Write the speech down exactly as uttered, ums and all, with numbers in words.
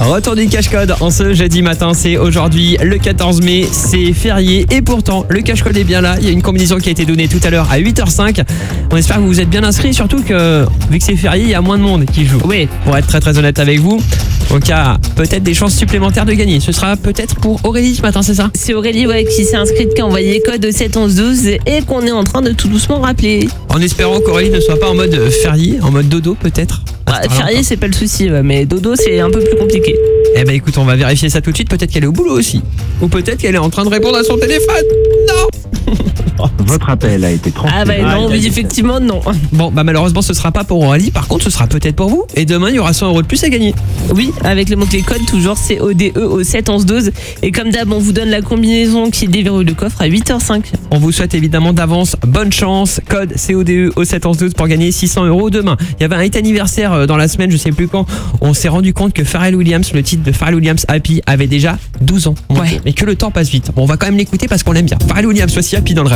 Retour du cache-code en ce jeudi matin, c'est aujourd'hui le quatorze mai, c'est férié et pourtant le cache-code est bien là. Il y a une combinaison qui a été donnée tout à l'heure à huit heures cinq. On espère que vous vous êtes bien inscrits, surtout que vu que c'est férié, il y a moins de monde qui joue. Oui, pour être très très honnête avec vous, donc il y a peut-être des chances supplémentaires de gagner. Ce sera peut-être pour Aurélie ce matin, c'est ça? C'est Aurélie ouais, qui s'est inscrite, qui a envoyé code sept onze douze et qu'on est en train de tout doucement rappeler. En espérant qu'Aurélie ne soit pas en mode férié, en mode dodo peut-être. Ah, férié c'est pas le souci, ouais, mais dodo c'est un peu plus compliqué. Eh ben écoute, on va vérifier ça tout de suite. Peut-être qu'elle est au boulot aussi. Ou peut-être qu'elle est en train de répondre à son téléphone. Non. Votre appel a été transféré. Ah bah non, oui, effectivement non. Bon, bah malheureusement ce sera pas pour Aurélie. Par contre ce sera peut-être pour vous. Et demain il y aura cent euros de plus à gagner. Oui, avec le mot-clé code, toujours C O D E au sept onze douze. Et comme d'hab, on vous donne la combinaison qui déverrouille le coffre à huit heures cinq. On vous souhaite évidemment d'avance bonne chance. Code C O D E au sept onze douze pour gagner six cents euros demain. Il y avait un hit anniversaire dans la semaine, je sais plus quand. On s'est rendu compte que Pharrell Williams, le titre de Pharrell Williams Happy, avait déjà douze ans. Ouais. Mais que le temps passe vite. Bon, on va quand même l'écouter parce qu'on l'aime bien. Pharrell Williams, voici Happy dans le rap.